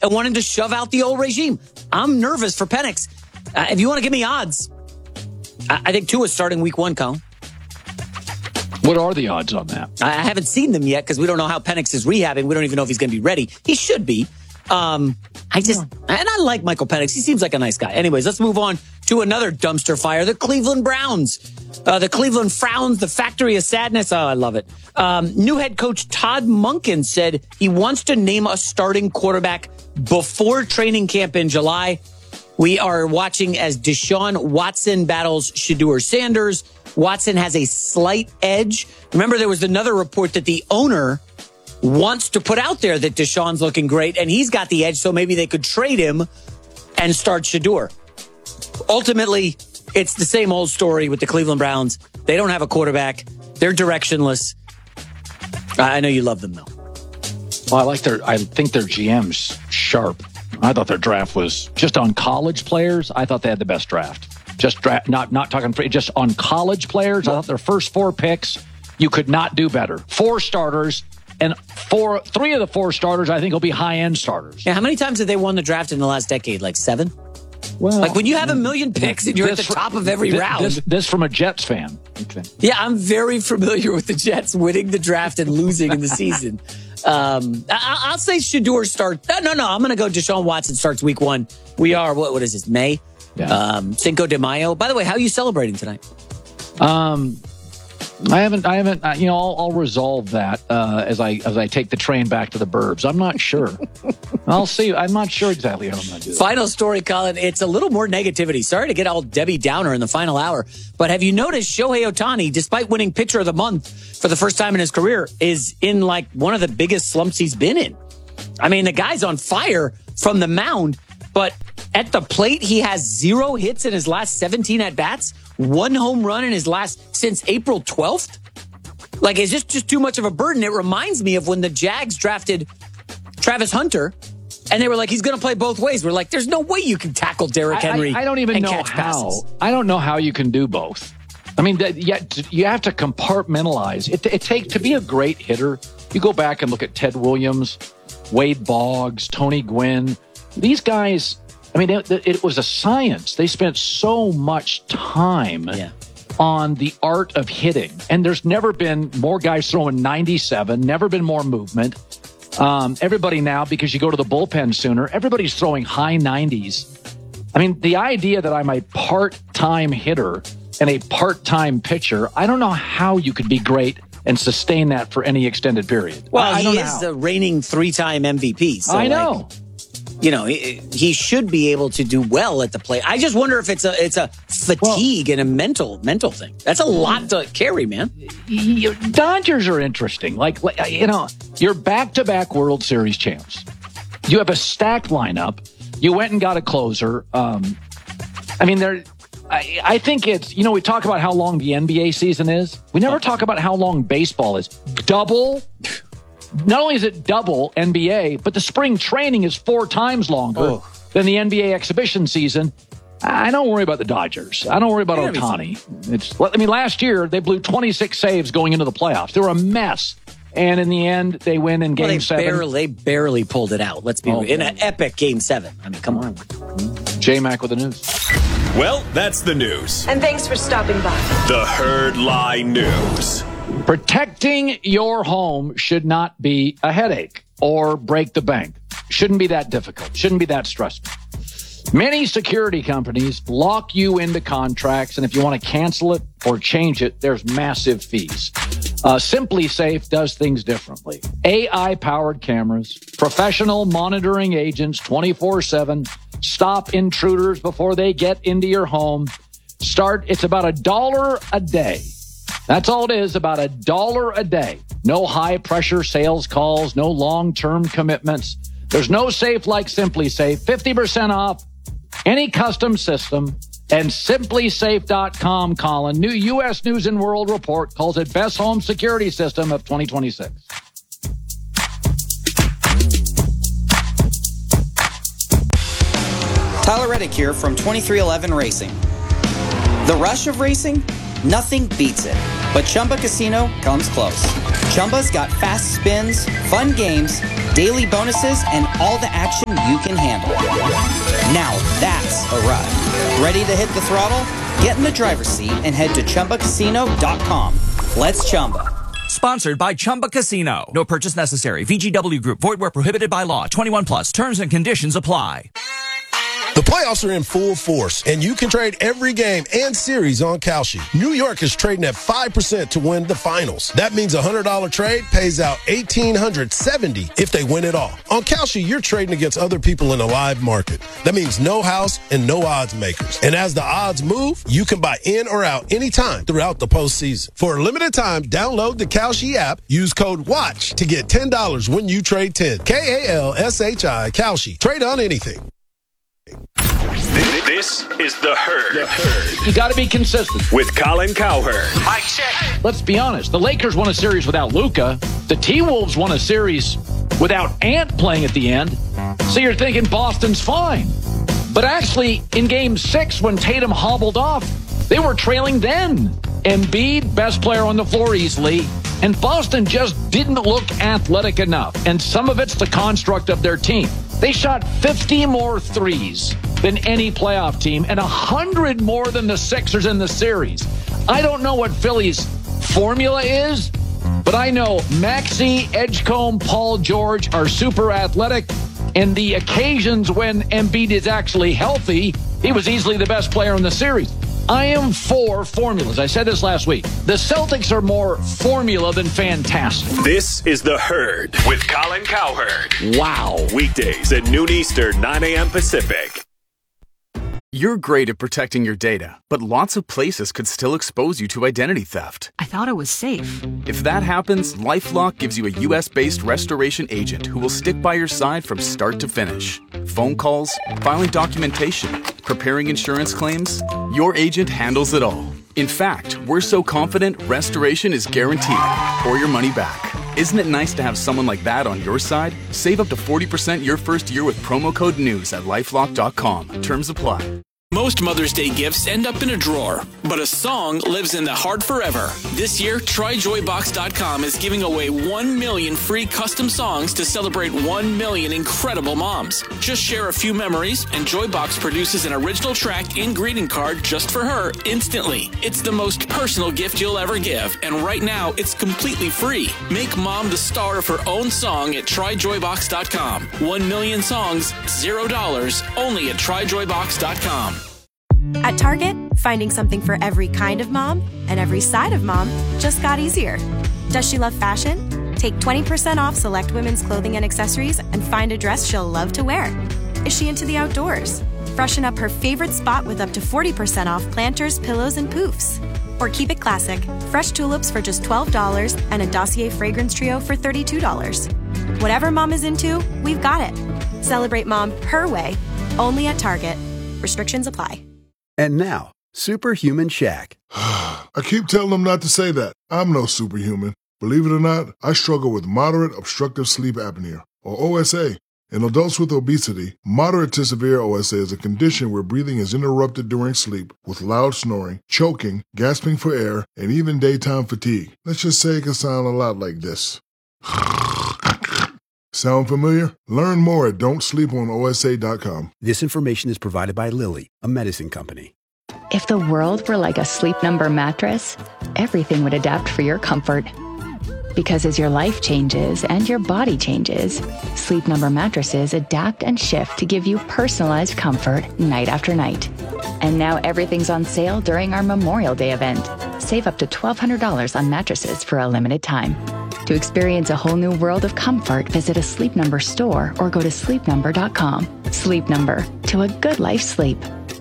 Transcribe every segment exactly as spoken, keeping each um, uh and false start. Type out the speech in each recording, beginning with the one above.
and wanting to shove out the old regime. I'm nervous for Penix. Uh, if you want to give me odds, I, I think Tua's starting week one, Colin. What are the odds on that? I, I haven't seen them yet because we don't know how Penix is rehabbing. We don't even know if he's going to be ready. He should be. Um, I just, and I like Michael Penix. He seems like a nice guy. Anyways, let's move on to another dumpster fire. The Cleveland Browns. Uh, the Cleveland Frowns, the factory of sadness. Oh, I love it. Um, new head coach Todd Monken said he wants to name a starting quarterback before training camp in July. We are watching as Deshaun Watson battles Shedeur Sanders. Watson has a slight edge. Remember, there was another report that the owner wants to put out there that Deshaun's looking great, and he's got the edge, so maybe they could trade him and start Shedeur. Ultimately, it's the same old story with the Cleveland Browns. They don't have a quarterback. They're directionless. I know you love them, though. Well, I like their. I think their G M's sharp. I thought their draft was just on college players. I thought they had the best draft. Just draft, not not talking just on college players. I thought their first four picks, you could not do better. Four starters, and four, three of the four starters, I think, will be high end starters. Yeah, how many times have they won the draft in the last decade? Like seven. Well, like when you have a million picks and you're at the top of every this, round. This, this from a Jets fan. Okay. Yeah, I'm very familiar with the Jets winning the draft and losing in the season. Um, I, I'll say Shedeur starts. No, no, no. I'm going to go Deshaun Watson starts week one. We are, what, what is this, May? Yeah. Um, Cinco de Mayo. By the way, how are you celebrating tonight? Um, I haven't, I haven't, uh, you know, I'll, I'll resolve that uh, as I as I take the train back to the burbs. I'm not sure. I'll see. I'm not sure exactly how I'm going to do that. Final story, Colin. It's a little more negativity. Sorry to get all Debbie Downer in the final hour, but have you noticed Shohei Ohtani, despite winning Pitcher of the Month for the first time in his career, is in like one of the biggest slumps he's been in? I mean, the guy's on fire from the mound, but at the plate, he has zero hits in his last seventeen at-bats, one home run in his last since April twelfth. Like, it's just, just too much of a burden. It reminds me of when the Jags drafted Travis Hunter, and they were like, he's going to play both ways. We're like, there's no way you can tackle Derrick Henry. I, I, I don't even and know catch how. passes. I don't know how you can do both. I mean, yet you have to compartmentalize. It, it take to be a great hitter. You go back and look at Ted Williams, Wade Boggs, Tony Gwynn. These guys, I mean, it, it was a science. They spent so much time Yeah. on the art of hitting. And there's never been more guys throwing ninety-seven, never been more movement. Um, everybody now, because you go to the bullpen sooner, everybody's throwing high nineties. I mean, the idea that I'm a part-time hitter and a part-time pitcher, I don't know how you could be great and sustain that for any extended period. Well, I, I he don't is know. the reigning three-time M V P. So I know. Like, you know, he, he should be able to do well at the plate. I just wonder if it's a it's a fatigue well, and a mental mental thing. That's a lot to carry, man. Your Dodgers are interesting. Like, like you know, you're back-to-back World Series champs. You have a stacked lineup. You went and got a closer. Um, I mean, there. I, I think it's, you know, we talk about how long the N B A season is. We never talk about how long baseball is. Double. Not only is it double N B A, but the spring training is four times longer oh. than the N B A exhibition season. I don't worry about the Dodgers. I don't worry about Ohtani. It's, I mean, last year they blew twenty-six saves going into the playoffs. They were a mess. And in the end, they win in Game well, they seven. Barely, they barely pulled it out. Let's be oh, in an epic Game seven. I mean, come on. J-Mac with the news. Well, that's the news. And thanks for stopping by. The Herd Lie News. Protecting your home should not be a headache or break the bank. Shouldn't be that difficult. Shouldn't be that stressful. Many security companies lock you into contracts, and if you want to cancel it or change it, there's massive fees. Uh, Simply Safe does things differently. A I-powered cameras, professional monitoring agents twenty-four seven, stop intruders before they get into your home. Start, it's about a dollar a day. That's all it is, about a dollar a day. No high-pressure sales calls, no long-term commitments. There's no safe like Simply Safe. fifty percent off any custom system. And simply safe dot com, Colin. New U S News and World Report calls it best home security system of twenty twenty-six. Tyler Reddick here from twenty-three eleven Racing. The rush of racing? Nothing beats it. But Chumba Casino comes close. Chumba's got fast spins, fun games, daily bonuses, and all the action you can handle. Now that's a ride. Ready to hit the throttle? Get in the driver's seat and head to Chumba Casino dot com. Let's Chumba. Sponsored by Chumba Casino. No purchase necessary. V G W Group. Void where prohibited by law. twenty-one plus. Terms and conditions apply. The playoffs are in full force, and you can trade every game and series on Kalshi. New York is trading at five percent to win the finals. That means a one hundred dollars trade pays out one thousand eight hundred seventy dollars if they win it all. On Kalshi, you're trading against other people in a live market. That means no house and no odds makers. And as the odds move, you can buy in or out anytime throughout the postseason. For a limited time, download the Kalshi app. Use code WATCH to get ten dollars when you trade ten. K A L S H I, Kalshi. Trade on anything. This is The Herd. The Herd. You got to be consistent. With Colin Cowherd. Mike check. Let's be honest. The Lakers won a series without Luka. The T-Wolves won a series without Ant playing at the end. So you're thinking Boston's fine. But actually, in game six, when Tatum hobbled off, they were trailing then. Embiid, best player on the floor easily. And Boston just didn't look athletic enough. And some of it's the construct of their team. They shot fifty more threes than any playoff team and one hundred more than the Sixers in the series. I don't know what Philly's formula is, but I know Maxey, Edgecombe, Paul George are super athletic. And the occasions when Embiid is actually healthy, he was easily the best player in the series. I am for formulas. I said this last week. The Celtics are more formula than fantastic. This is The Herd with Colin Cowherd. Wow. Weekdays at noon Eastern, nine a.m. Pacific. You're great at protecting your data, but lots of places could still expose you to identity theft. I thought it was safe. If that happens, LifeLock gives you a U S-based restoration agent who will stick by your side from start to finish. Phone calls, filing documentation, preparing insurance claims, your agent handles it all. In fact, we're so confident restoration is guaranteed or your money back. Isn't it nice to have someone like that on your side? Save up to forty percent your first year with promo code NEWS at lifelock dot com. Terms apply. Most Mother's Day gifts end up in a drawer, but a song lives in the heart forever. This year, Try Joy Box dot com is giving away one million free custom songs to celebrate one million incredible moms. Just share a few memories, and Joybox produces an original track and greeting card just for her instantly. It's the most personal gift you'll ever give, and right now, it's completely free. Make mom the star of her own song at Try Joy Box dot com. One million songs, zero dollars, only at Try Joy Box dot com. At Target, finding something for every kind of mom and every side of mom just got easier. Does she love fashion? Take twenty percent off select women's clothing and accessories and find a dress she'll love to wear. Is she into the outdoors? Freshen up her favorite spot with up to forty percent off planters, pillows, and poofs. Or keep it classic, fresh tulips for just twelve dollars and a Dossier fragrance trio for thirty-two dollars. Whatever mom is into, we've got it. Celebrate mom her way, only at Target. Restrictions apply. And now, Superhuman Shaq. I keep telling them not to say that. I'm no superhuman. Believe it or not, I struggle with moderate obstructive sleep apnea, or O S A. In adults with obesity, moderate to severe O S A is a condition where breathing is interrupted during sleep with loud snoring, choking, gasping for air, and even daytime fatigue. Let's just say it can sound a lot like this. Sound familiar? Learn more at don't sleep on O S A dot com. This information is provided by Lilly, a medicine company. If the world were like a Sleep Number mattress, everything would adapt for your comfort. Because as your life changes and your body changes, Sleep Number mattresses adapt and shift to give you personalized comfort night after night. And now everything's on sale during our Memorial Day event. Save up to twelve hundred dollars on mattresses for a limited time. To experience a whole new world of comfort, visit a Sleep Number store or go to sleep number dot com. Sleep Number, to a good life sleep.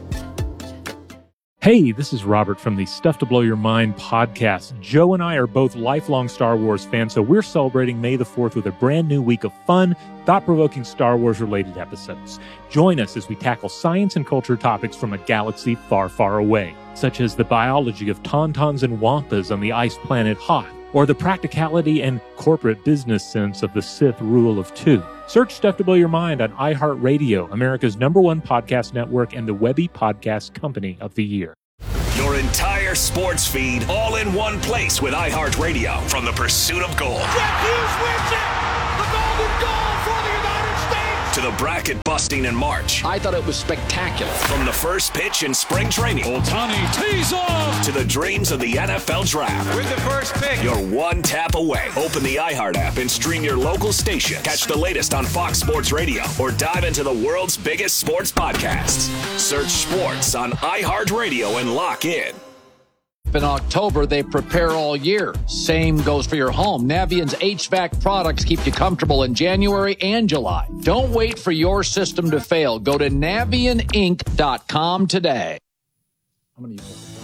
Hey, this is Robert from the Stuff to Blow Your Mind podcast. Joe and I are both lifelong Star Wars fans, so we're celebrating May the fourth with a brand new week of fun, thought-provoking Star Wars-related episodes. Join us as we tackle science and culture topics from a galaxy far, far away, such as the biology of tauntauns and wampas on the ice planet Hoth, or the practicality and corporate business sense of the Sith rule of two. Search Stuff to Blow Your Mind on iHeartRadio, America's number one podcast network and the Webby Podcast Company of the Year. Your entire sports feed all in one place with iHeartRadio from the pursuit of gold. Jack Hughes wins it! The golden goal for to the bracket busting in March. I thought it was spectacular. From the first pitch in spring training. Ohtani tees off. To the dreams of the N F L draft. With the first pick. You're one tap away. Open the iHeart app and stream your local station. Catch the latest on Fox Sports Radio or dive into the world's biggest sports podcasts. Search sports on iHeartRadio and lock in. In October, they prepare all year. Same goes for your home. Navient's H V A C products keep you comfortable in January and July. Don't wait for your system to fail. Go to Navient Inc dot com today. How many?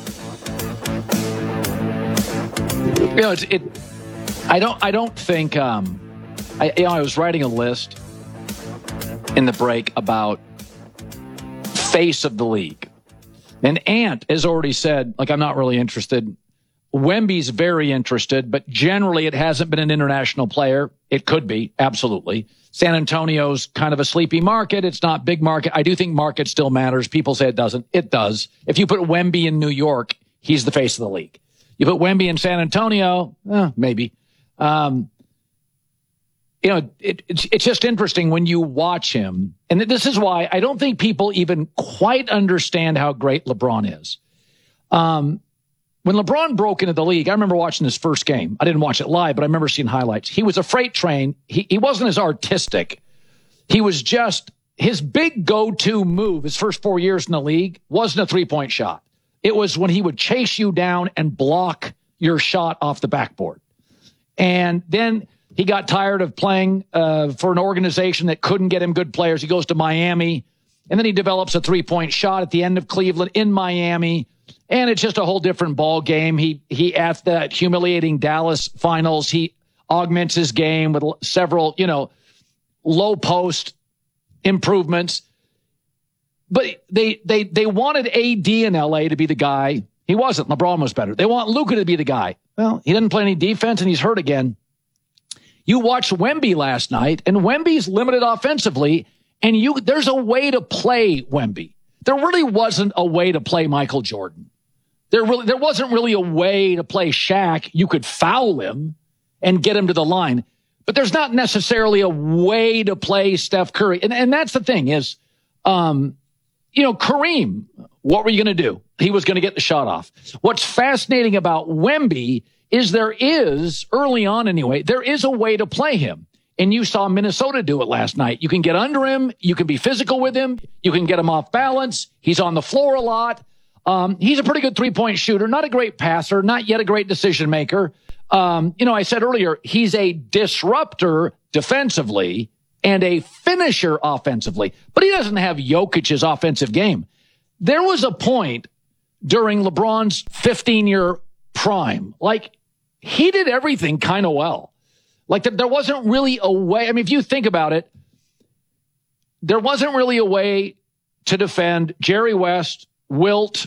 You know, it's, it. I don't. I don't think. Um, I, you know, I was writing a list in the break about face of the league. And Ant has already said, like, I'm not really interested. Wemby's very interested, but generally it hasn't been an international player. It could be, absolutely. San Antonio's kind of a sleepy market. It's not big market. I do think market still matters. People say it doesn't. It does. If you put Wemby in New York, he's the face of the league. You put Wemby in San Antonio, eh, maybe. Um, you know, it, it's, it's just interesting when you watch him. And this is why I don't think people even quite understand how great LeBron is. Um, when LeBron broke into the league, I remember watching his first game. I didn't watch it live, but I remember seeing highlights. He was a freight train. He, he wasn't as artistic. He was just, his big go-to move his first four years in the league wasn't a three-point shot. It was when he would chase you down and block your shot off the backboard. And then he got tired of playing uh, for an organization that couldn't get him good players. He goes to Miami, and then he develops a three-point shot at the end of Cleveland in Miami, and it's just a whole different ball game. He he at that humiliating Dallas finals, he augments his game with several, you know, low post improvements. But they they they wanted A D in L A to be the guy. He wasn't. LeBron was better. They want Luka to be the guy. Well, he didn't play any defense, and he's hurt again. You watched Wemby last night, and Wemby's limited offensively, and you there's a way to play Wemby. There really wasn't a way to play Michael Jordan. There really there wasn't really a way to play Shaq. You could foul him and get him to the line, but there's not necessarily a way to play Steph Curry. And, and that's the thing is, um, you know, Kareem, what were you going to do? He was going to get the shot off. What's fascinating about Wemby is there is, early on anyway, there is a way to play him. And you saw Minnesota do it last night. You can get under him. You can be physical with him. You can get him off balance. He's on the floor a lot. Um, he's a pretty good three-point shooter, not a great passer, not yet a great decision maker. Um, you know, I said earlier, he's a disruptor defensively and a finisher offensively, but he doesn't have Jokic's offensive game. There was a point during LeBron's fifteen-year prime, like, he did everything kind of well. Like, there wasn't really a way. I mean, if you think about it, there wasn't really a way to defend Jerry West, Wilt,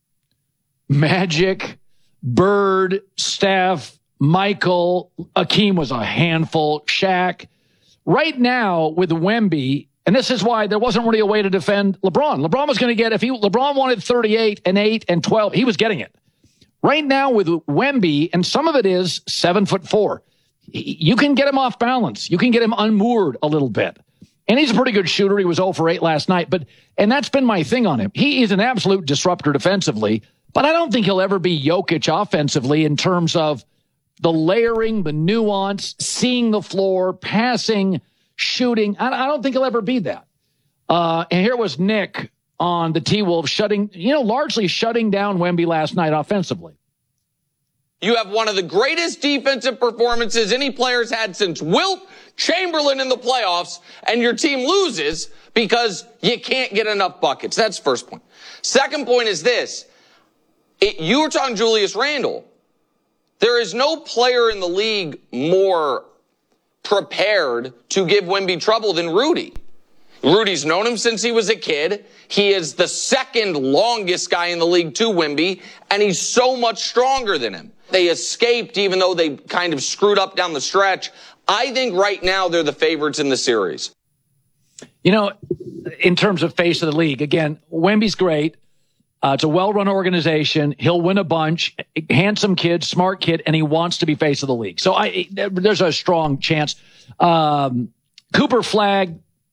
Magic, Bird, Steph, Michael. Akeem was a handful. Shaq. Right now with Wemby, and this is why there wasn't really a way to defend LeBron. LeBron was going to get, if he, LeBron wanted thirty-eight and eight and twelve, he was getting it. Right now with Wemby, and some of it is seven foot four, you can get him off balance. You can get him unmoored a little bit. And he's a pretty good shooter. He was zero for eight last night. But, and that's been my thing on him. He is an absolute disruptor defensively, but I don't think he'll ever be Jokic offensively in terms of the layering, the nuance, seeing the floor, passing, shooting. I, I don't think he'll ever be that. Uh, and here was Nick on the T-Wolves shutting, you know, largely shutting down Wemby last night offensively. You have one of the greatest defensive performances any player's had since Wilt Chamberlain in the playoffs, and your team loses because you can't get enough buckets. That's first point. Second point is this. It, you were talking Julius Randle. There is no player in the league more prepared to give Wemby trouble than Rudy. Rudy's known him since he was a kid. He is the second longest guy in the league to Wemby, and he's so much stronger than him. They escaped even though they kind of screwed up down the stretch. I think right now they're the favorites in the series. You know, in terms of face of the league, again, Wemby's great. Uh, it's a well-run organization. He'll win a bunch. Handsome kid, smart kid, and he wants to be face of the league. So I, there's a strong chance. Um, Cooper Flagg,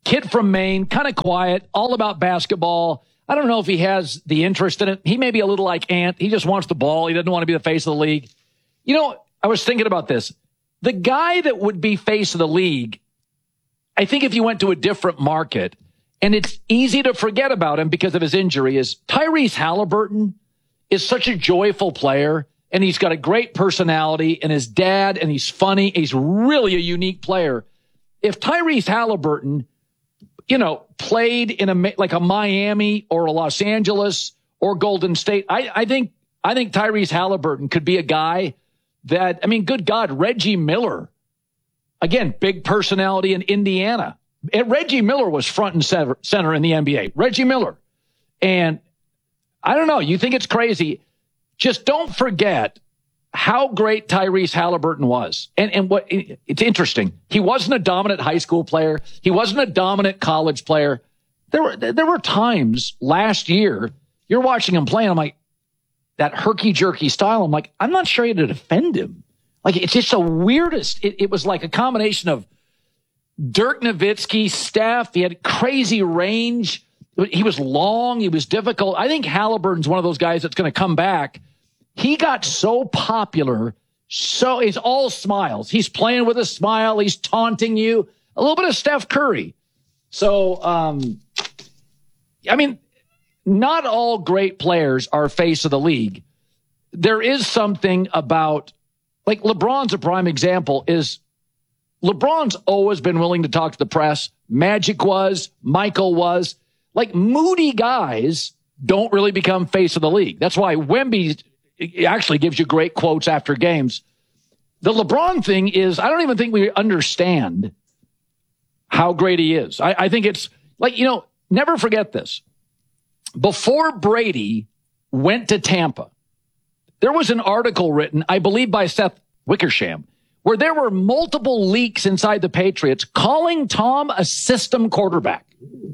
kid from Maine, kind of quiet, all about basketball. I don't know if he has the interest in it. He may be a little like Ant. He just wants the ball. He doesn't want to be the face of the league. You know, I was thinking about this. The guy that would be face of the league, I think if you went to a different market, and it's easy to forget about him because of his injury, is Tyrese Halliburton is such a joyful player, and he's got a great personality, and his dad, and he's funny. He's really a unique player. If Tyrese Halliburton, you know, played in a like a Miami or a Los Angeles or Golden State, I, I think I think Tyrese Halliburton could be a guy that, I mean, good God, Reggie Miller, again, big personality in Indiana. And Reggie Miller was front and center, center in the N B A. Reggie Miller. And I don't know, you think it's crazy. Just don't forget how great Tyrese Halliburton was. And and what it's interesting. He wasn't a dominant high school player. He wasn't a dominant college player. There were there were times last year you're watching him play, and I'm like, that herky-jerky style, I'm like, I'm not sure how to defend him. Like, it's just the weirdest. It, it was like a combination of Dirk Nowitzki, Steph. He had crazy range. He was long. He was difficult. I think Halliburton's one of those guys that's going to come back. He got so popular. So he's all smiles. He's playing with a smile. He's taunting you. A little bit of Steph Curry. So, um, I mean, not all great players are face of the league. There is something about, like LeBron's a prime example, is LeBron's always been willing to talk to the press. Magic was, Michael was. Like, moody guys don't really become face of the league. That's why Wemby actually gives you great quotes after games. The LeBron thing is, I don't even think we understand how great he is. I, I think it's like, you know, never forget this. Before Brady went to Tampa, there was an article written, I believe by Seth Wickersham, where there were multiple leaks inside the Patriots calling Tom a system quarterback.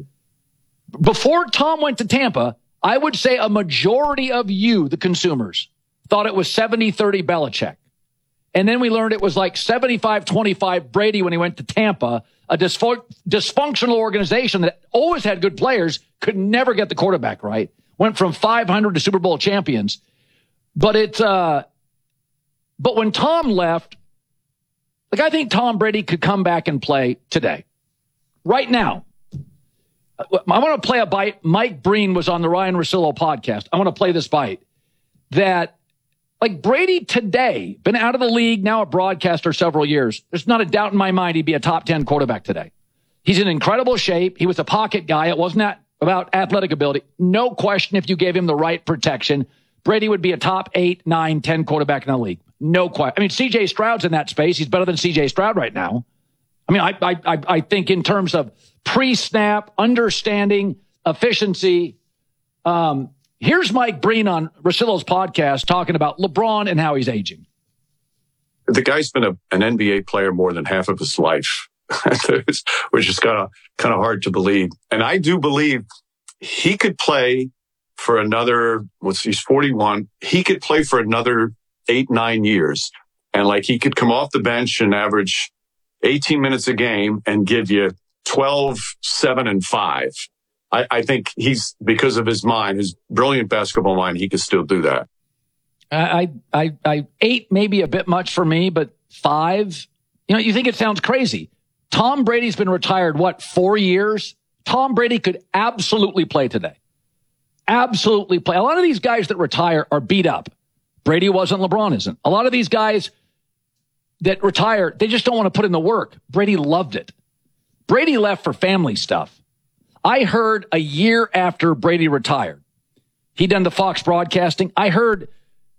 Before Tom went to Tampa, I would say a majority of you, the consumers, thought it was seventy thirty Belichick. And then we learned it was like seventy-five twenty-five Brady when he went to Tampa, a dysfun- dysfunctional organization that always had good players, could never get the quarterback right, went from five hundred to Super Bowl champions. But it's, uh, but when Tom left, like, I think Tom Brady could come back and play today, right now. I want to play a bite. Mike Breen was on the Ryan Russillo podcast. I want to play this bite that, like, Brady today, been out of the league, now a broadcaster several years. There's not a doubt in my mind he'd be a top ten quarterback today. He's in incredible shape. He was a pocket guy. It wasn't that about athletic ability. No question, if you gave him the right protection, Brady would be a top eight, nine, ten quarterback in the league. No question. I mean, C J Stroud's in that space. He's better than C J Stroud right now. I mean, I I I think in terms of pre-snap, understanding, efficiency. Um, here's Mike Breen on Russillo's podcast talking about LeBron and how he's aging. The guy's been a, an N B A player more than half of his life, which is kind of kind of hard to believe. And I do believe he could play for another, what's he's forty-one. He could play for another eight, nine years. And like, he could come off the bench and average eighteen minutes a game and give you twelve, seven, and five. I, I think he's, because of his mind, his brilliant basketball mind, he could still do that. I, I, I, eight maybe a bit much for me, but five, you know, you think it sounds crazy. Tom Brady's been retired, what, four years? Tom Brady could absolutely play today. Absolutely play. A lot of these guys that retire are beat up. Brady wasn't, LeBron isn't. A lot of these guys that retire, they just don't want to put in the work. Brady loved it. Brady left for family stuff. I heard a year after Brady retired, he'd done the Fox broadcasting. I heard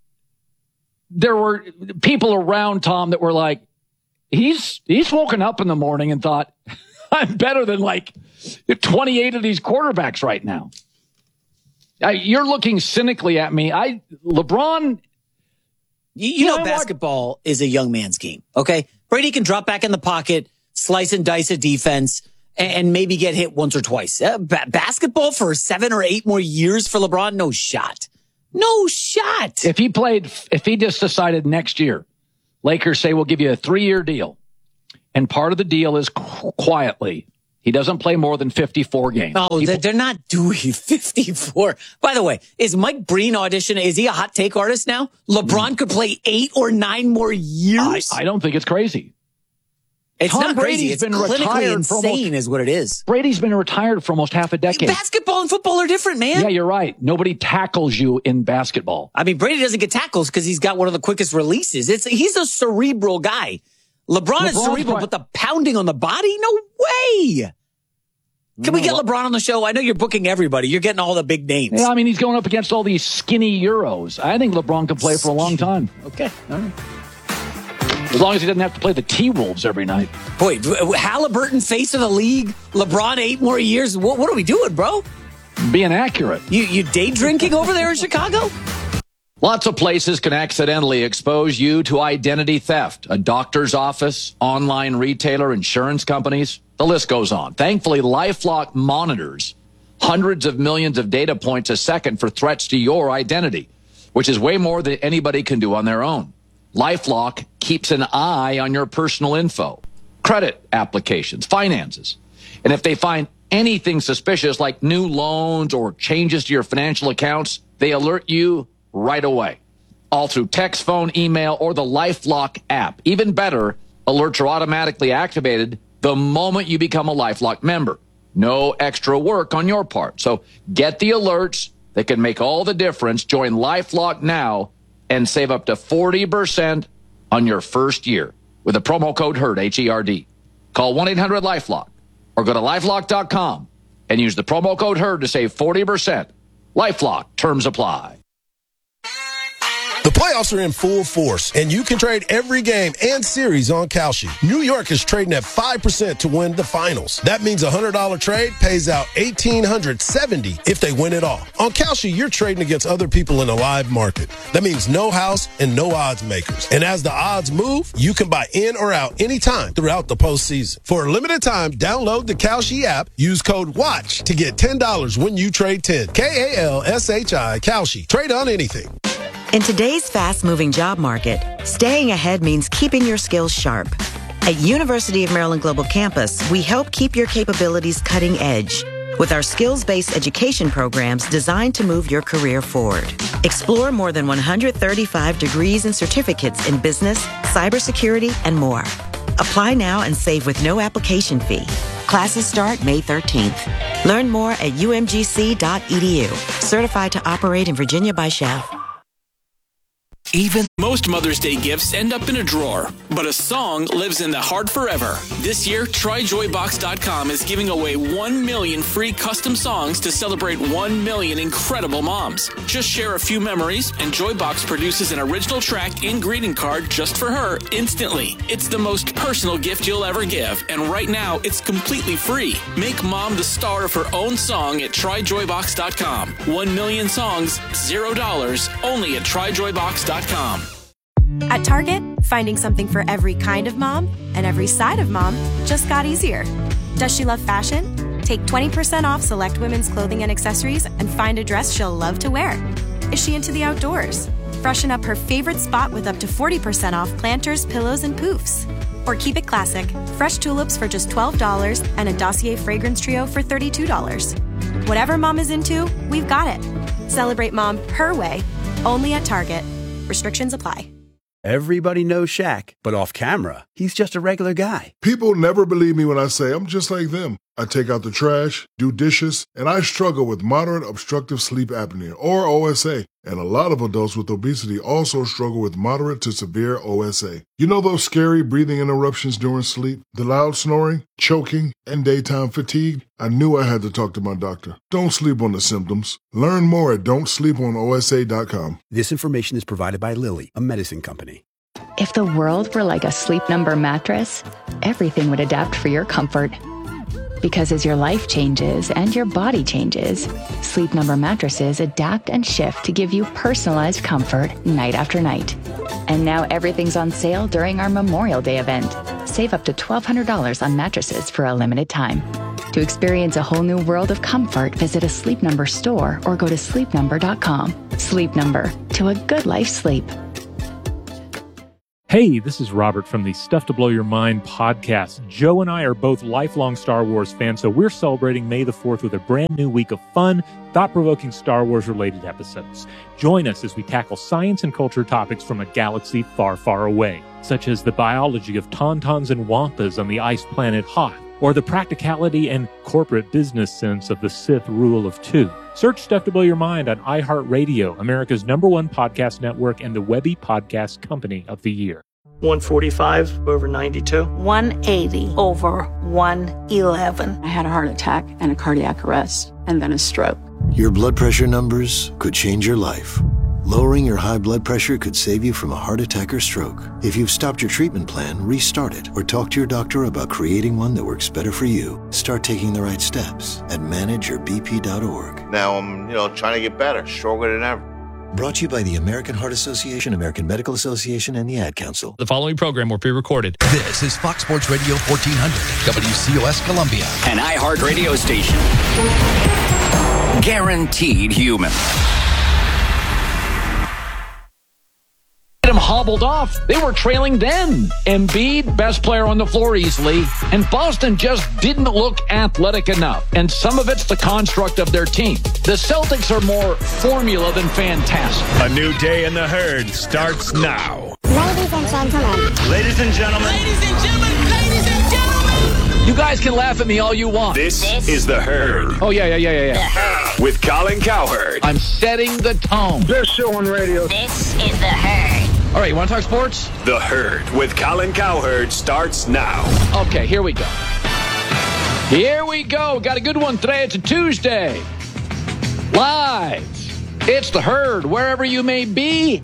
there were people around Tom that were like, he's, he's woken up in the morning and thought, I'm better than like twenty-eight of these quarterbacks right now. I, you're looking cynically at me. I, LeBron, You, you know, know basketball watch- is a young man's game, okay? Brady can drop back in the pocket, slice and dice a defense, and, and maybe get hit once or twice. Uh, ba- basketball for seven or eight more years for LeBron? No shot. No shot. If he played, if he just decided next year, Lakers say, we'll give you a three-year deal, and part of the deal is qu- quietly, He doesn't play more than fifty-four games. Oh, He- they're they're not doing fifty-four. By the way, is Mike Breen audition, is he a hot take artist now? LeBron could play eight or nine more years? I, I don't think it's crazy. It's Tom not crazy. Brady's It's been clinically retired for insane almost- is what it is. Brady's been retired for almost half a decade. Basketball and football are different, man. Yeah, you're right. Nobody tackles you in basketball. I mean, Brady doesn't get tackles because he's got one of the quickest releases. It's He's a cerebral guy. LeBron is LeBron's cerebral, right. but the pounding on the body? No way. Can we get LeBron on the show? I know you're booking everybody. You're getting all the big names. Yeah, I mean, he's going up against all these skinny Euros. I think LeBron can play for a long time. Okay, all right. As long as he doesn't have to play the T-Wolves every night. Boy, Halliburton, face of the league, LeBron eight more years. What, what are we doing, bro? Being accurate. You, you day drinking over there in Chicago? Lots of places can accidentally expose you to identity theft. A doctor's office, online retailer, insurance companies. The list goes on. Thankfully, LifeLock monitors hundreds of millions of data points a second for threats to your identity, which is way more than anybody can do on their own. LifeLock keeps an eye on your personal info, credit applications, finances. And if they find anything suspicious like new loans or changes to your financial accounts, they alert you right away. All through text, phone, email, or the LifeLock app. Even better, alerts are automatically activated the moment you become a LifeLock member. No extra work on your part. So get the alerts that can make all the difference. Join LifeLock now and save up to forty percent on your first year with the promo code HERD, H E R D. Call one eight hundred LifeLock or go to lifelock dot com and use the promo code HERD to save forty percent. LifeLock, terms apply. The playoffs are in full force, and you can trade every game and series on Kalshi. New York is trading at five percent to win the finals. That means a one hundred dollars trade pays out one thousand eight hundred seventy dollars if they win it all. On Kalshi, you're trading against other people in a live market. That means no house and no odds makers. And as the odds move, you can buy in or out anytime throughout the postseason. For a limited time, download the Kalshi app, use code WATCH to get ten dollars when you trade ten. K A L S H I, Kalshi. Trade on anything. In today's fast-moving job market, staying ahead means keeping your skills sharp. At University of Maryland Global Campus, we help keep your capabilities cutting edge with our skills-based education programs designed to move your career forward. Explore more than one hundred thirty-five degrees and certificates in business, cybersecurity, and more. Apply now and save with no application fee. Classes start May thirteenth. Learn more at U M G C dot E D U. Certified to operate in Virginia by S C H A F. Even most Mother's Day gifts end up in a drawer, but a song lives in the heart forever. This year, try joy box dot com is giving away one million free custom songs to celebrate one million incredible moms. Just share a few memories, and Joybox produces an original track and greeting card just for her instantly. It's the most personal gift you'll ever give, and right now, it's completely free. Make mom the star of her own song at try joy box dot com. One million songs, zero dollars, only at try joy box dot com. At Target, finding something for every kind of mom and every side of mom just got easier. Does she love fashion? Take twenty percent off select women's clothing and accessories and find a dress she'll love to wear. Is she into the outdoors? Freshen up her favorite spot with up to forty percent off planters, pillows, and poofs. Or keep it classic, fresh tulips for just twelve dollars and a Dossier fragrance trio for thirty-two dollars. Whatever mom is into, we've got it. Celebrate mom her way, only at Target. Restrictions apply. Everybody knows Shaq, but off camera, he's just a regular guy. People never believe me when I say I'm just like them. I take out the trash, do dishes, and I struggle with moderate obstructive sleep apnea, or O S A. And a lot of adults with obesity also struggle with moderate to severe O S A. You know those scary breathing interruptions during sleep, the loud snoring, choking, and daytime fatigue? I knew I had to talk to my doctor. Don't sleep on the symptoms. Learn more at don't sleep on O S A dot com. This information is provided by Lilly, a medicine company. If the world were like a Sleep Number mattress, everything would adapt for your comfort. Because as your life changes and your body changes, Sleep Number mattresses adapt and shift to give you personalized comfort night after night. And now everything's on sale during our Memorial Day event. Save up to twelve hundred dollars on mattresses for a limited time. To experience a whole new world of comfort, visit a Sleep Number store or go to sleep number dot com. Sleep Number, to a good life sleep. Hey, this is Robert from the Stuff to Blow Your Mind podcast. Joe and I are both lifelong Star Wars fans, so we're celebrating May the fourth with a brand new week of fun, thought-provoking Star Wars-related episodes. Join us as we tackle science and culture topics from a galaxy far, far away, such as the biology of tauntauns and wampas on the ice planet Hoth, or the practicality and corporate business sense of the Sith rule of two. Search Stuff to Blow Your Mind on iHeartRadio, America's number one podcast network and the Webby Podcast Company of the Year. one forty-five over ninety-two. one eighty over one eleven. I had a heart attack and a cardiac arrest and then a stroke. Your blood pressure numbers could change your life. Lowering your high blood pressure could save you from a heart attack or stroke. If you've stopped your treatment plan, restart it or talk to your doctor about creating one that works better for you. Start taking the right steps at manage your b p dot org. Now I'm, you know, trying to get better, stronger than ever. Brought to you by the American Heart Association, American Medical Association, and the Ad Council. The following program will be recorded. This is Fox Sports Radio fourteen hundred, W C O S Columbia. An iHeart radio station. Guaranteed human. Him hobbled off. They were trailing then. Embiid, best player on the floor easily, and Boston just didn't look athletic enough. And some of it's the construct of their team. The Celtics are more formula than fantastic. A new day in the herd starts now. Ladies and gentlemen. Ladies and gentlemen. Ladies and gentlemen. Ladies and gentlemen. You guys can laugh at me all you want. This, this is The Herd. Oh, yeah, yeah, yeah, yeah, yeah. With Colin Cowherd. I'm setting the tone. Best show on radio. This is The Herd. All right, you want to talk sports? The Herd with Colin Cowherd starts now. Okay, here we go. Here we go. Got a good one today. It's a Tuesday. Live. It's The Herd, wherever you may be.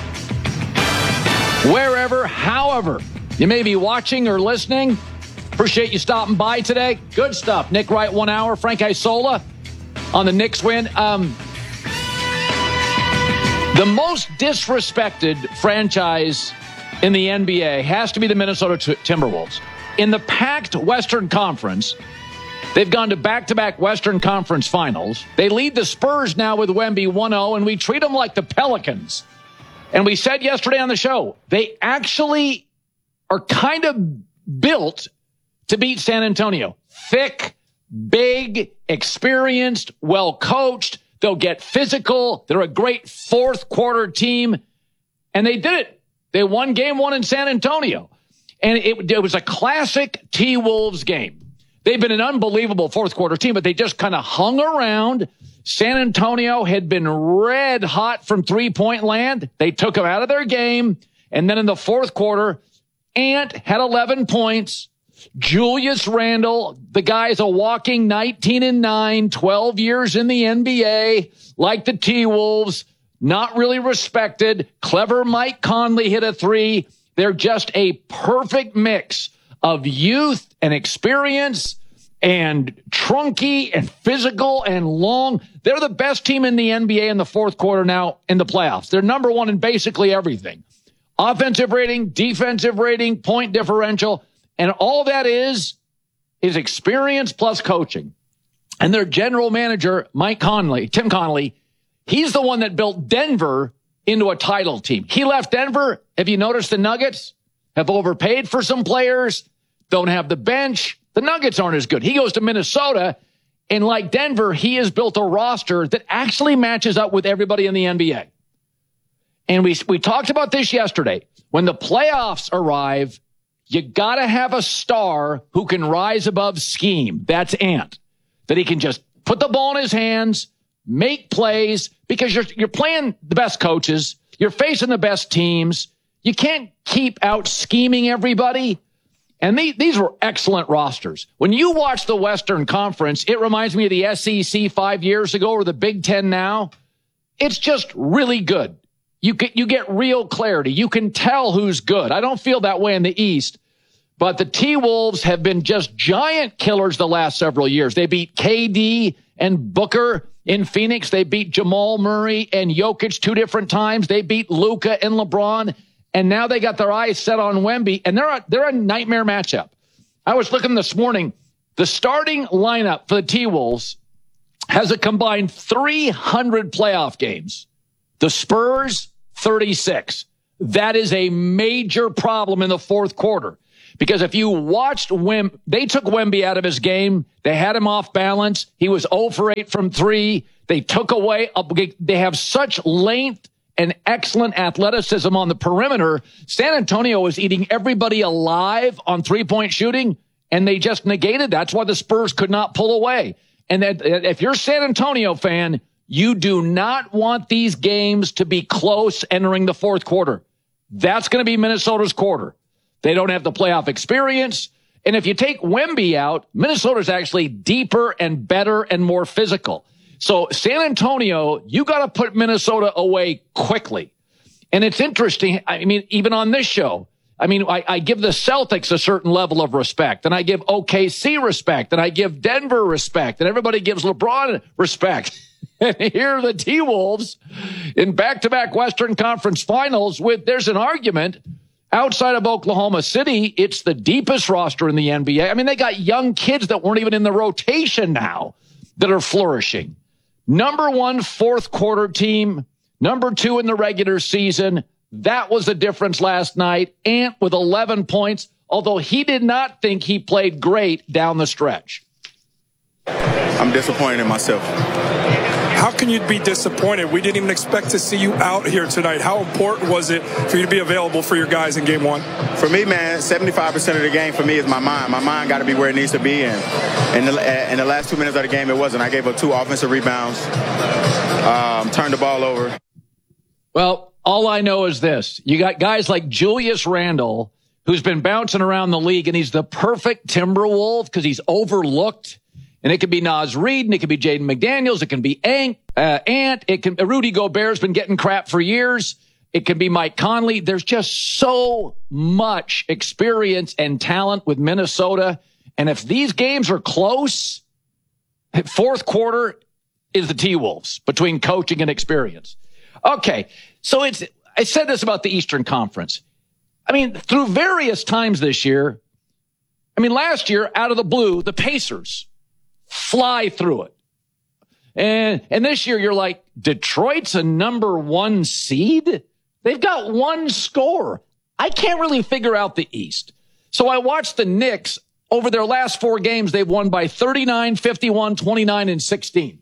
Wherever, however, you may be watching or listening. Appreciate you stopping by today. Good stuff. Nick Wright, one hour. Frank Isola on the Knicks win. Um... The most disrespected franchise in the N B A has to be the Minnesota T- Timberwolves. In the packed Western Conference, they've gone to back-to-back Western Conference finals. They lead the Spurs now with Wemby one oh, and we treat them like the Pelicans. And we said yesterday on the show, they actually are kind of built to beat San Antonio. Thick, big, experienced, well-coached. They'll get physical. They're a great fourth quarter team. And they did it. They won game one in San Antonio. And it, it was a classic T-Wolves game. They've been an unbelievable fourth quarter team, but they just kind of hung around. San Antonio had been red hot from three-point land. They took them out of their game. And then in the fourth quarter, Ant had eleven points. Julius Randle, the guy's a walking nineteen and nine, twelve years in the N B A, like the T-Wolves, not really respected. Clever Mike Conley hit a three. They're just a perfect mix of youth and experience and trunky and physical and long. They're the best team in the N B A in the fourth quarter now in the playoffs. They're number one in basically everything. Offensive rating, defensive rating, point differential. And all that is, is experience plus coaching. And their general manager, Mike Conley, Tim Conley, he's the one that built Denver into a title team. He left Denver. Have you noticed the Nuggets have overpaid for some players, don't have the bench? The Nuggets aren't as good. He goes to Minnesota, and like Denver, he has built a roster that actually matches up with everybody in the N B A. And we, we talked about this yesterday. When the playoffs arrive, you got to have a star who can rise above scheme. That's Ant. That he can just put the ball in his hands, make plays, because you're you're playing the best coaches. You're facing the best teams. You can't keep out scheming everybody. And these, these were excellent rosters. When you watch the Western Conference, it reminds me of the S E C five years ago or the Big Ten now. It's just really good. You get, you get real clarity. You can tell who's good. I don't feel that way in the East, but the T-Wolves have been just giant killers the last several years. They beat K D and Booker in Phoenix. They beat Jamal Murray and Jokic two different times. They beat Luka and LeBron, and now they got their eyes set on Wemby, and they're a, they're a nightmare matchup. I was looking this morning. The starting lineup for the T-Wolves has a combined three hundred playoff games. The Spurs, thirty-six. That is a major problem in the fourth quarter. Because if you watched Wim, they took Wemby out of his game. They had him off balance. He was zero for eight from three. They took away, they have such length and excellent athleticism on the perimeter. San Antonio was eating everybody alive on three-point shooting, and they just negated. That's why the Spurs could not pull away. And that, if you're a San Antonio fan, you do not want these games to be close entering the fourth quarter. That's going to be Minnesota's quarter. They don't have the playoff experience. And if you take Wemby out, Minnesota's actually deeper and better and more physical. So San Antonio, you got to put Minnesota away quickly. And it's interesting. I mean, even on this show, I mean, I, I give the Celtics a certain level of respect, and I give O K C respect, and I give Denver respect, and everybody gives LeBron respect. And here are the T-Wolves in back-to-back Western Conference Finals with, there's an argument outside of Oklahoma City, it's the deepest roster in the N B A. I mean, they got young kids that weren't even in the rotation now that are flourishing. Number one fourth quarter team, number two in the regular season. That was the difference last night. Ant with eleven points, although he did not think he played great down the stretch. I'm disappointed in myself. How can you be disappointed? We didn't even expect to see you out here tonight. How important was it for you to be available for your guys in game one? For me, man, seventy-five percent of the game for me is my mind. My mind got to be where it needs to be. And in the, in the last two minutes of the game, it wasn't. I gave up two offensive rebounds, um, turned the ball over. Well, all I know is this. You got guys like Julius Randle, who's been bouncing around the league, and he's the perfect Timberwolf because he's overlooked. And it could be Naz Reid, and it could be Jaden McDaniels. It can be Ant. Uh, Ant. It can, Rudy Gobert's been getting crap for years. It can be Mike Conley. There's just so much experience and talent with Minnesota. And if these games are close, fourth quarter is the T-Wolves between coaching and experience. Okay, so it's. I said this about the Eastern Conference. I mean, through various times this year, I mean, last year, out of the blue, the Pacers fly through it. And and this year you're like, Detroit's a number one seed? They've got one score. I can't really figure out the East. So I watched the Knicks. Over their last four games, they've won by thirty-nine, fifty-one, twenty-nine, and sixteen.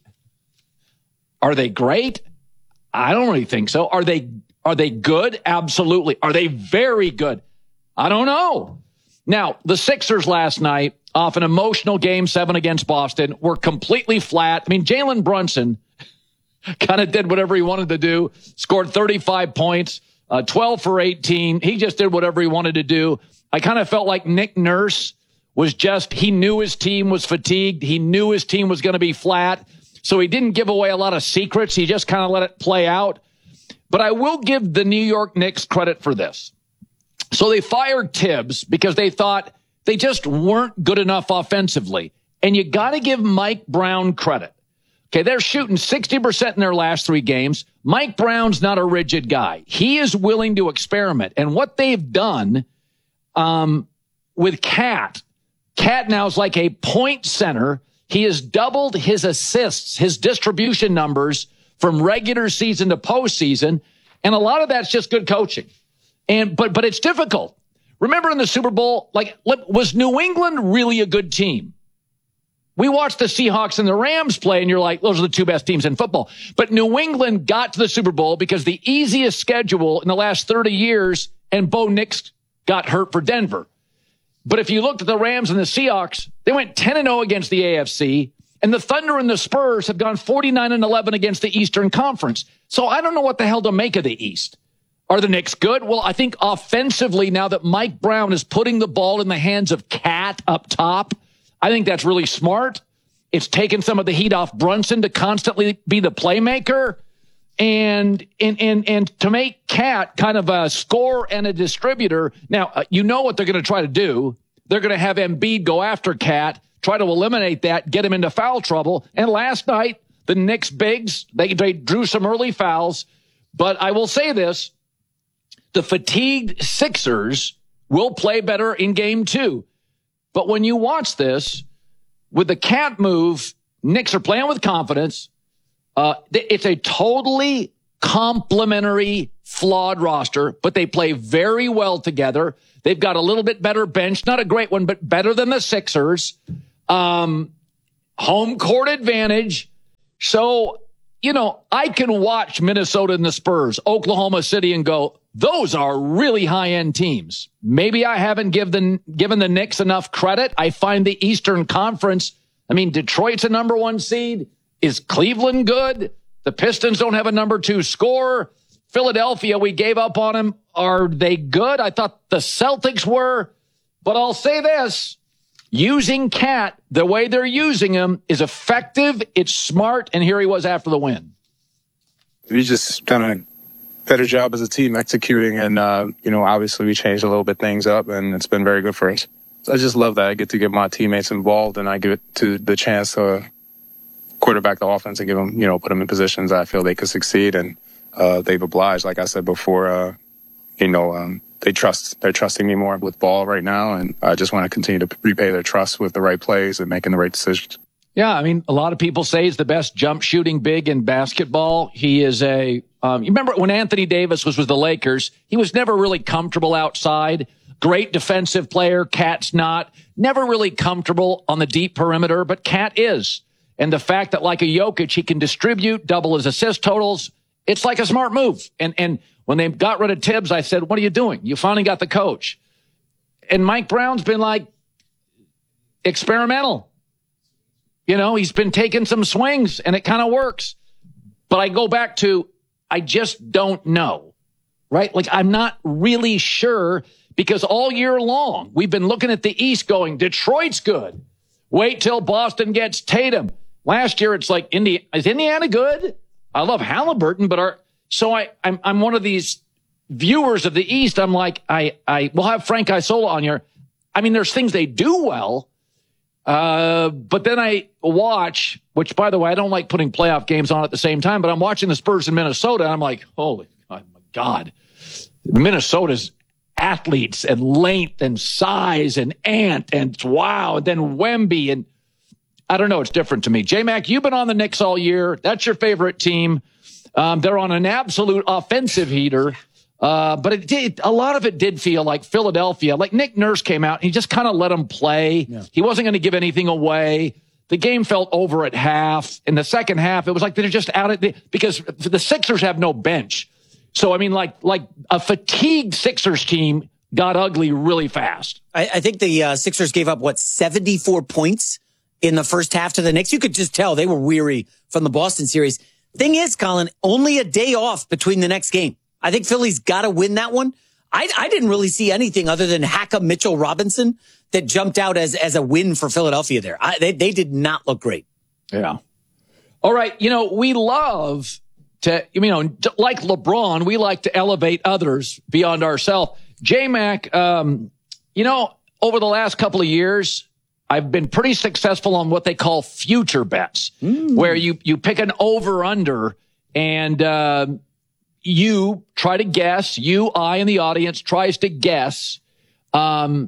Are they great? I don't really think so. Are they are they good? Absolutely. Are they very good? I don't know. Now, the Sixers last night, off an emotional game seven against Boston, were completely flat. I mean, Jalen Brunson kind of did whatever he wanted to do, scored thirty-five points, uh, twelve for eighteen. He just did whatever he wanted to do. I kind of felt like Nick Nurse was just, he knew his team was fatigued. He knew his team was going to be flat. So he didn't give away a lot of secrets. He just kind of let it play out. But I will give the New York Knicks credit for this. So they fired Tibbs because they thought they just weren't good enough offensively. And you got to give Mike Brown credit. Okay, they're shooting sixty percent in their last three games. Mike Brown's not a rigid guy. He is willing to experiment. And what they've done um, with Cat, Cat now is like a point center. He has doubled his assists, his distribution numbers from regular season to postseason. And a lot of that's just good coaching. And but but it's difficult. Remember in the Super Bowl, like, was New England really a good team? We watched the Seahawks and the Rams play, and you're like, those are the two best teams in football. But New England got to the Super Bowl because the easiest schedule in the last thirty years, and Bo Nix got hurt for Denver. But if you looked at the Rams and the Seahawks, they went ten and oh against the A F C, and the Thunder and the Spurs have gone forty-nine and eleven against the Eastern Conference. So I don't know what the hell to make of the East. Are the Knicks good? Well, I think offensively, now that Mike Brown is putting the ball in the hands of Cat up top, I think that's really smart. It's taken some of the heat off Brunson to constantly be the playmaker and and and, and to make Cat kind of a scorer and a distributor. Now, uh, you know what they're going to try to do. They're going to have Embiid go after Cat, try to eliminate that, get him into foul trouble. And last night, the Knicks bigs, they, they drew some early fouls. But I will say this. The fatigued Sixers will play better in game two. But when you watch this, with the Cat move, Knicks are playing with confidence. Uh, it's a totally complementary, flawed roster, but they play very well together. They've got a little bit better bench, not a great one, but better than the Sixers. Um, home court advantage. So, you know, I can watch Minnesota and the Spurs, Oklahoma City, and go, those are really high-end teams. Maybe I haven't given, given the Knicks enough credit. I find the Eastern Conference, I mean, Detroit's a number one seed. Is Cleveland good? The Pistons don't have a number two scorer. Philadelphia, we gave up on them. Are they good? I thought the Celtics were. But I'll say this. Using Cat the way they're using him is effective. It's smart. And here he was after the win. We just done a better job as a team executing. And, uh, you know, obviously we changed a little bit things up, and it's been very good for us. So I just love that. I get to get my teammates involved, and I give it to the chance to quarterback the offense and give them, you know, put them in positions I feel they could succeed. And uh, they've obliged, like I said before, uh, you know, um, they trust, they're trusting me more with ball right now. And I just want to continue to repay their trust with the right plays and making the right decisions. Yeah, I mean, a lot of people say he's the best jump shooting big in basketball. He is a, um, you remember when Anthony Davis was with the Lakers, he was never really comfortable outside. Great defensive player. Cat's not. Never really comfortable on the deep perimeter, but Cat is. And the fact that, like a Jokic, he can distribute, double his assist totals, it's like a smart move. And and when they got rid of Tibbs, I said, what are you doing? You finally got the coach. And Mike Brown's been like experimental. You know, he's been taking some swings, and it kind of works. But I go back to, I just don't know, right? Like, I'm not really sure, because all year long, we've been looking at the East going, Detroit's good. Wait till Boston gets Tatum. Last year, it's like, Indi- is Indiana good? I love Halliburton, but our, so I, I'm, I'm one of these viewers of the East. I'm like, I, I, we'll have Frank Isola on here. I mean, there's things they do well. Uh, but then I watch, which, by the way, I don't like putting playoff games on at the same time, but I'm watching the Spurs in Minnesota, and I'm like, holy God, my God. Minnesota's athletes and length and size and Ant and wow, and then Wemby, and I don't know, it's different to me. J-Mac, you've been on the Knicks all year. That's your favorite team. Um, they're on an absolute offensive heater. Uh, but it did, a lot of it did feel like Philadelphia. Like Nick Nurse came out, and he just kind of let them play. Yeah. He wasn't going to give anything away. The game felt over at half. In the second half, it was like they're just out of the, because the Sixers have no bench. So, I mean, like, like a fatigued Sixers team got ugly really fast. I, I think the uh, Sixers gave up, what, seventy-four points in the first half to the Knicks. You could just tell they were weary from the Boston series. Thing is, Colin, only a day off between the next game. I think Philly's got to win that one. I, I didn't really see anything other than Hacka Mitchell Robinson that jumped out as, as a win for Philadelphia there. I, they, they did not look great. Yeah. All right. You know, we love to, you know, like LeBron, we like to elevate others beyond ourselves. J-Mac, um, you know, over the last couple of years, I've been pretty successful on what they call future bets, mm. where you, you pick an over-under and, uh, you try to guess, you, I, and the audience tries to guess um,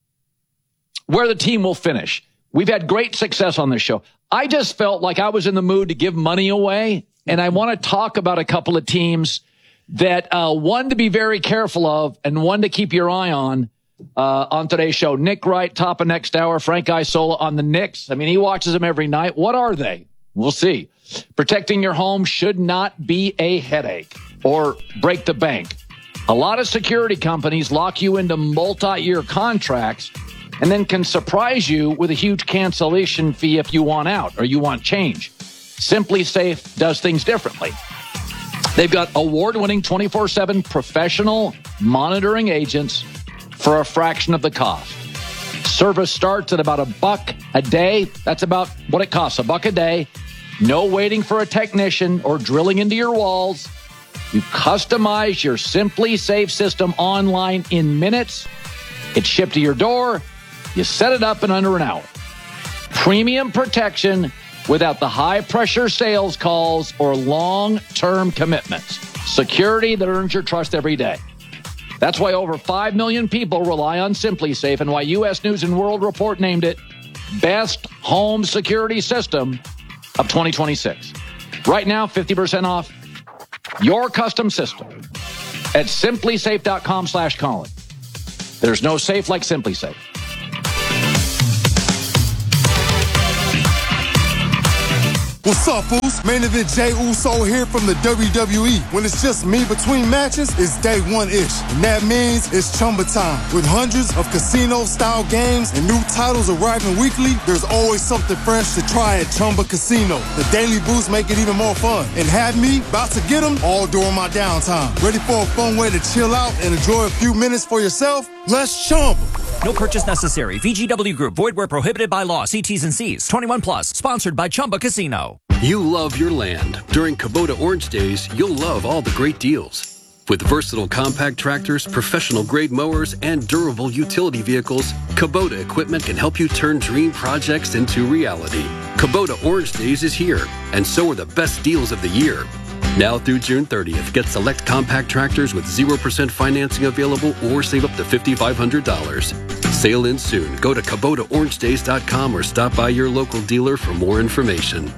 where the team will finish. We've had great success on this show. I just felt like I was in the mood to give money away, and I want to talk about a couple of teams that, uh, one to be very careful of and one to keep your eye on uh, on today's show. Nick Wright, top of next hour. Frank Isola on the Knicks. I mean, he watches them every night. What are they? We'll see. Protecting your home should not be a headache or break the bank. A lot of security companies lock you into multi-year contracts and then can surprise you with a huge cancellation fee if you want out or you want change. Simply Safe does things differently. They've got award-winning twenty-four seven professional monitoring agents for a fraction of the cost. Service starts at about a buck a day. That's about what it costs, a buck a day. No waiting for a technician or drilling into your walls. You customize your Simply Safe system online in minutes. It's shipped to your door. You set it up in under an hour. Premium protection without the high-pressure sales calls or long-term commitments. Security that earns your trust every day. That's why over five million people rely on Simply Safe and why U S News and World Report named it Best Home Security System of twenty twenty-six. Right now, fifty percent off your custom system at simplysafe.com slash Colin. There's no safe like SimpliSafe. What's up, Foos? Main event Jey Uso here from the W W E. When it's just me between matches, it's day one-ish. And that means it's Chumba time. With hundreds of casino-style games and new titles arriving weekly, there's always something fresh to try at Chumba Casino. The daily boosts make it even more fun. And have me about to get them all during my downtime. Ready for a fun way to chill out and enjoy a few minutes for yourself? Let's Chumba. No purchase necessary. V G W Group. Void where prohibited by law. See T's and C's. twenty-one plus. Sponsored by Chumba Casino. You love your land. During Kubota Orange Days, you'll love all the great deals. With versatile compact tractors, professional-grade mowers, and durable utility vehicles, Kubota equipment can help you turn dream projects into reality. Kubota Orange Days is here, and so are the best deals of the year. Now through June thirtieth, get select compact tractors with zero percent financing available or save up to five thousand five hundred dollars. Sale ends soon. Go to Kubota Orange Days dot com or stop by your local dealer for more information.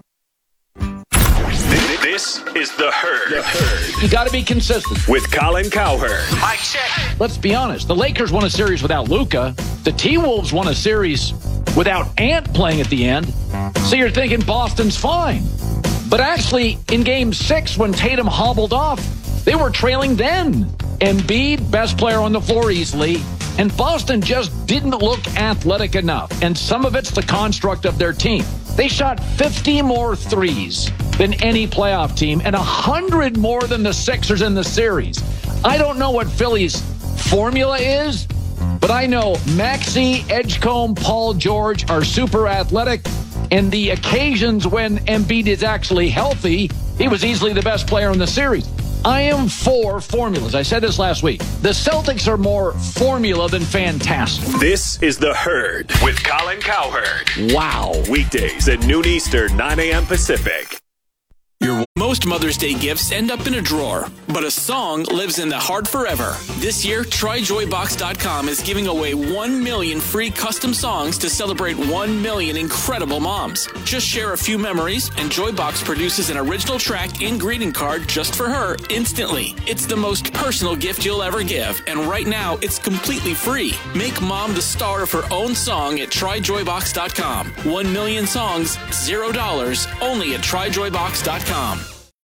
This is The Herd. The Herd. You got to be consistent. With Colin Cowherd. Mic check. Let's be honest. The Lakers won a series without Luka. The T-Wolves won a series without Ant playing at the end. So you're thinking Boston's fine. But actually, in game six, when Tatum hobbled off, they were trailing then. Embiid, best player on the floor easily. And Boston just didn't look athletic enough. And some of it's the construct of their team. They shot fifty more threes than any playoff team and one hundred more than the Sixers in the series. I don't know what Philly's formula is, but I know Maxey, Edgecombe, Paul George are super athletic. And the occasions when Embiid is actually healthy, he was easily the best player in the series. I am for formulas. I said this last week. The Celtics are more formula than fantastic. This is The Herd with Colin Cowherd. Wow. Weekdays at noon Eastern, nine a.m. Pacific. Your Most Mother's Day gifts end up in a drawer, but a song lives in the heart forever. This year, try joy box dot com is giving away one million free custom songs to celebrate one million incredible moms. Just share a few memories, and Joybox produces an original track and greeting card just for her instantly. It's the most personal gift you'll ever give, and right now, it's completely free. Make mom the star of her own song at try joy box dot com. One million songs, zero dollars, only at try joy box dot com.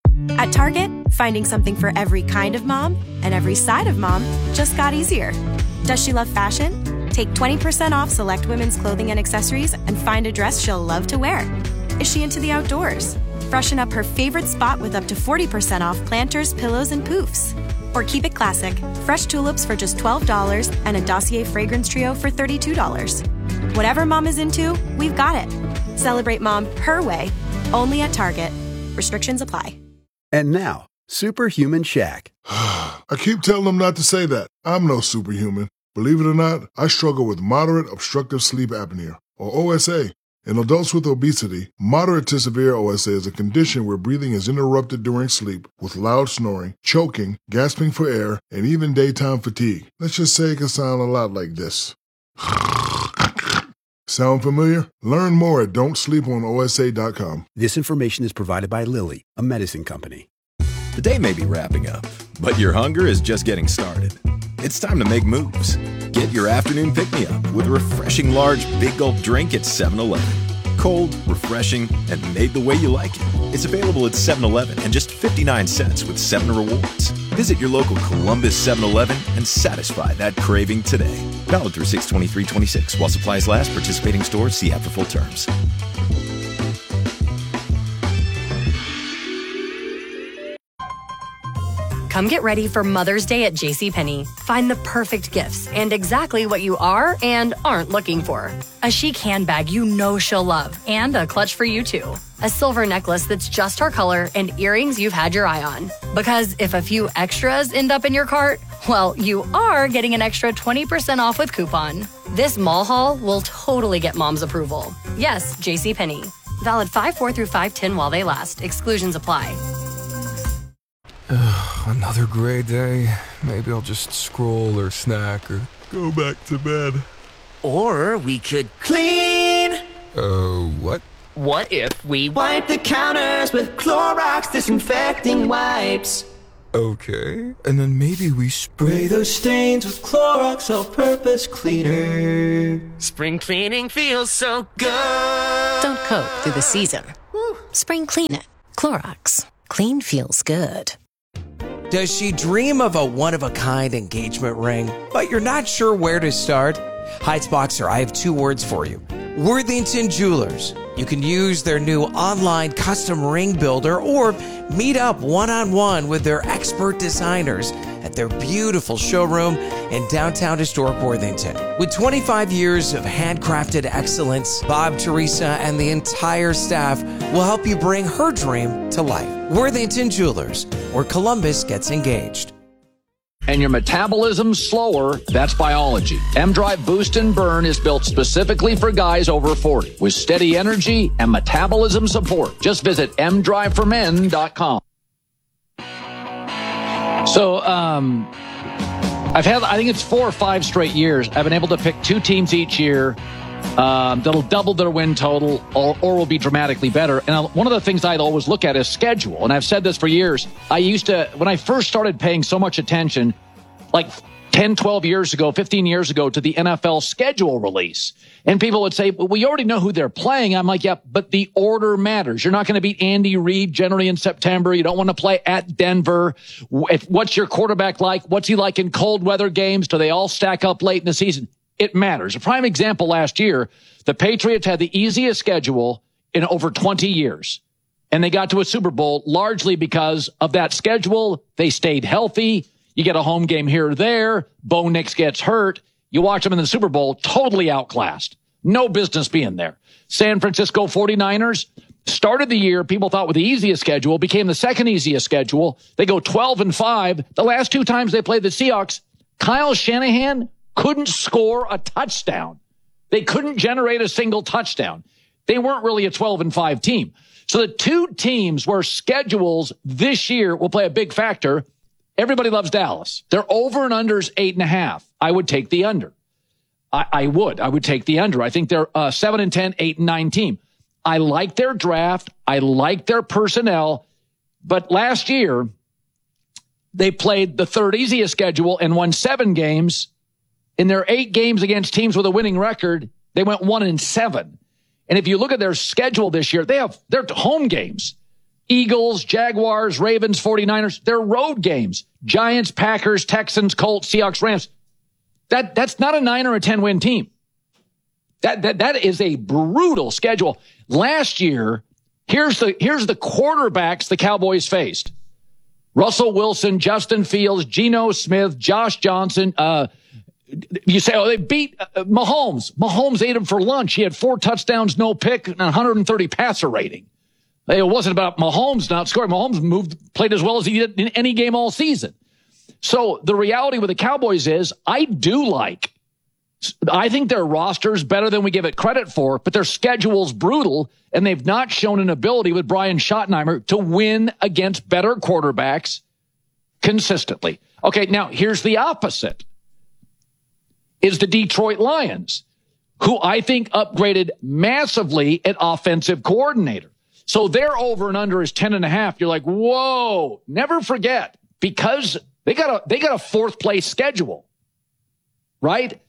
At Target, finding something for every kind of mom and every side of mom just got easier. Does she love fashion? Take twenty percent off select women's clothing and accessories and find a dress she'll love to wear. Is she into the outdoors? Freshen up her favorite spot with up to forty percent off planters, pillows, and poofs. Or keep it classic, fresh tulips for just twelve dollars and a Dossier fragrance trio for thirty-two dollars. Whatever mom is into, we've got it. Celebrate mom her way, only at Target. Restrictions apply. And now, Superhuman Shaq. I keep telling them not to say that. I'm no superhuman. Believe it or not, I struggle with moderate obstructive sleep apnea, or O S A. In adults with obesity, moderate to severe O S A is a condition where breathing is interrupted during sleep with loud snoring, choking, gasping for air, and even daytime fatigue. Let's just say it can sound a lot like this. Sound familiar? Learn more at don't sleep on O S A dot com. This information is provided by Lilly, a medicine company. The day may be wrapping up, but your hunger is just getting started. It's time to make moves. Get your afternoon pick-me-up with a refreshing large Big Gulp drink at seven eleven. Cold, refreshing, and made the way you like it. It's available at seven eleven and just fifty-nine cents with seven rewards. Visit your local Columbus seven eleven and satisfy that craving today. Valid through six twenty-three twenty-six. While supplies last, participating stores, see app for full terms. Come get ready for Mother's Day at JCPenney. Find the perfect gifts and exactly what you are and aren't looking for. A chic handbag you know she'll love and a clutch for you too. A silver necklace that's just her color and earrings you've had your eye on. Because if a few extras end up in your cart, well, you are getting an extra twenty percent off with coupon. This mall haul will totally get mom's approval. Yes, JCPenney. Valid five four through five ten while they last. Exclusions apply. Another gray day. Maybe I'll just scroll or snack or go back to bed. Or we could clean. Uh, what? What if we wipe the counters with Clorox disinfecting wipes? Okay, and then maybe we spray those stains with Clorox all-purpose cleaner. Spring cleaning feels so good. Don't coat through the season. Spring clean it. Clorox. Clean feels good. Does she dream of a one-of-a-kind engagement ring, but you're not sure where to start? Heights Boxer, I have two words for you. Worthington Jewelers. You can use their new online custom ring builder or meet up one-on-one with their expert designers at their beautiful showroom in downtown historic Worthington. With twenty-five years of handcrafted excellence, Bob, Teresa, and the entire staff will help you bring her dream to life. Worthington Jewelers, where Columbus gets engaged. And your metabolism's slower, that's biology. M-Drive Boost and Burn is built specifically for guys over forty with steady energy and metabolism support. Just visit m drive for men dot com. So, um, I've had, I think it's four or five straight years, I've been able to pick two teams each year um, that'll double their win total or, or will be dramatically better. And one of the things I'd always look at is schedule. And I've said this for years. I used to, when I first started paying so much attention, like ten, twelve years ago, fifteen years ago, to the N F L schedule release. And people would say, well, we already know who they're playing. I'm like, yeah, but the order matters. You're not going to beat Andy Reid generally in September. You don't want to play at Denver. What's your quarterback like? What's he like in cold weather games? Do they all stack up late in the season? It matters. A prime example last year, the Patriots had the easiest schedule in over twenty years. And they got to a Super Bowl largely because of that schedule. They stayed healthy. You get a home game here or there. Bo Nix gets hurt. You watch them in the Super Bowl, totally outclassed. No business being there. San Francisco forty-niners started the year, people thought with the easiest schedule, became the second easiest schedule. They go twelve and five. The last two times they played the Seahawks, Kyle Shanahan couldn't score a touchdown. They couldn't generate a single touchdown. They weren't really a twelve and five team. So the two teams where schedules this year will play a big factor. Everybody loves Dallas. Their over and unders eight and a half. I would take the under. I, I would. I would take the under. I think they're uh, seven and ten, eight and nine team. I like their draft. I like their personnel. But last year, they played the third easiest schedule and won seven games. In their eight games against teams with a winning record, they went one and seven. And if you look at their schedule this year, they have their home games. Eagles, Jaguars, Ravens, forty-niners, they're road games. Giants, Packers, Texans, Colts, Seahawks, Rams. That, that's not a nine or a ten win team. That, that, that is a brutal schedule. Last year, here's the, here's the quarterbacks the Cowboys faced. Russell Wilson, Justin Fields, Geno Smith, Josh Johnson. Uh, you say, oh, they beat uh, Mahomes. Mahomes ate him for lunch. He had four touchdowns, no pick, and one hundred thirty passer rating. It wasn't about Mahomes not scoring. Mahomes moved, played as well as he did in any game all season. So the reality with the Cowboys is I do like, I think their roster's better than we give it credit for, but their schedule's brutal, and they've not shown an ability with Brian Schottenheimer to win against better quarterbacks consistently. Okay, now here's the opposite, is the Detroit Lions, who I think upgraded massively at offensive coordinator. So their over and under is ten and a half. You're like, whoa, never forget, because they got a, they got a fourth place schedule, right?